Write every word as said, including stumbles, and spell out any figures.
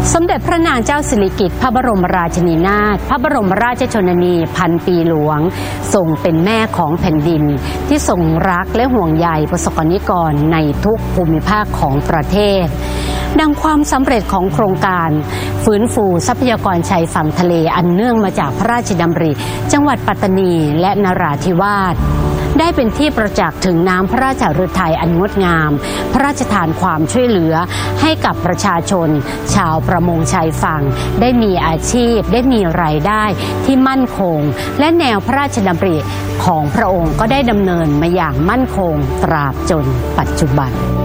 สมเด็จพระนางเจ้าสิริกิติ์พระบรมราชินีนาถพระบรมราชชนนีพันปีหลวงทรงเป็นแม่ของแผ่นดินที่ทรงรักและห่วงใยประสบกนิกรในทุกภูมิภาคของประเทศดังความสำเร็จของโครงการฟื้นฟูทรัพยากรชายฝั่งทะเลอันเนื่องมาจากพระราชดำริจังหวัดปัตตานีและนราธิวาสได้เป็นที่ประจักษ์ถึงน้ำพระราชฤทัยอันงดงามพระราชทานความช่วยเหลือให้กับประชาชนชาวประมงชายฝั่งได้มีอาชีพได้มีรายได้ที่มั่นคงและแนวพระราชดำริของพระองค์ก็ได้ดำเนินมาอย่างมั่นคงตราบจนปัจจุบัน